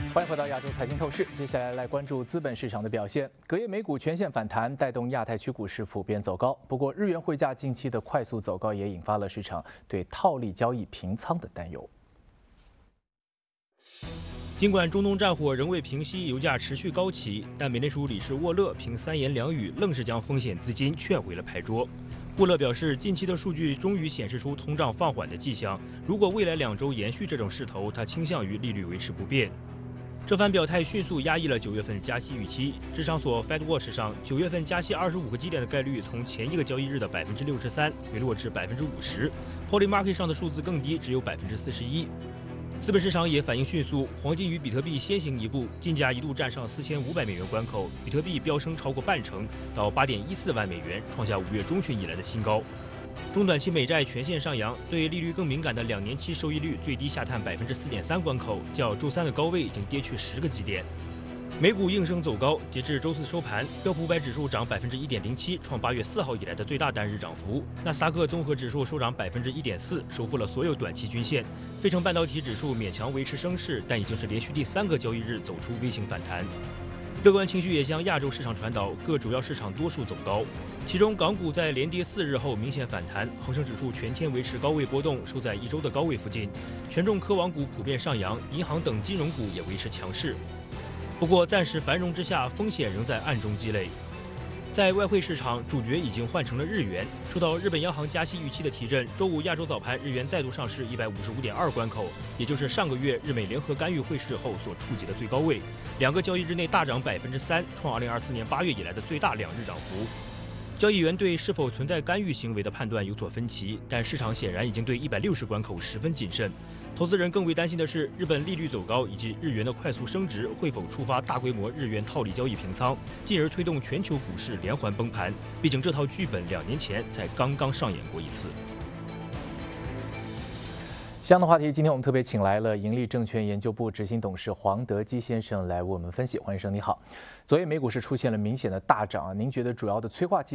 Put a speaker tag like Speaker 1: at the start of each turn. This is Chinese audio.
Speaker 1: 欢迎回到亚洲财经透视，接下来关注资本市场的表现。隔夜美股全线反弹，带动亚太区股市普遍走高。不过，日元汇价近期的快速走高也引发了市场对套利交易平仓的担忧。
Speaker 2: 尽管中东战火仍未平息，油价持续高企，但美联储理事沃勒凭三言两语，愣是将风险资金劝回了牌桌。沃勒表示，近期的数据终于显示出通胀放缓的迹象。如果未来2周延续这种势头，他倾向于利率维持不变。这番表态迅速压抑了9月份加息预期。市场所 FedWatch 上9月份加息25个基点的概率从前一个交易日的63%回落至50%，Polymarket 上的数字更低，只有41%。资本市场也反应迅速，黄金与比特币先行一步，金价一度站上4500美元关口，比特币飙升超过半成，到8.14万美元，创下5月中旬以来的新高。中短期美债全线上扬，对利率更敏感的2年期收益率最低下探4.3%关口，较周三的高位已经跌去10个基点。美股应声走高，截至周四收盘，标普500指数涨1.07%，创8月4号以来的最大单日涨幅；纳斯达克综合指数收涨1.4%，收复了所有短期均线；费城半导体指数勉强维持升势，但已经是连续第3个交易日走出微型反弹。乐观情绪也向亚洲市场传导，各主要市场多数走高。其中，港股在连跌4日后明显反弹，恒生指数全天维持高位波动，收在1周的高位附近。权重科网股普遍上扬，银行等金融股也维持强势。不过，暂时繁荣之下，风险仍在暗中积累。在外汇市场，主角已经换成了日元。受到日本央行加息预期的提振，周五亚洲早盘日元再度上市155.2关口，也就是上个月日美联合干预汇市后所触及的最高位。2个交易日内大涨3%，创2024年8月以来的最大2日涨幅。交易员对是否存在干预行为的判断有所分歧，但市场显然已经对160关口十分谨慎。投资人更为担心的是，日本利率走高以及日元的快速升值会否触发大规模日元套利交易平仓，进而推动全球股市连环崩盘。毕竟这套剧本2年前才刚刚上演过一次。
Speaker 1: 相同的话题，今天我们特别请来了盈利证券研究部执行董事黄德基先生来为我们分析。黄医生你好，昨夜美股市出现了明显的大涨，您觉得主要的催化剂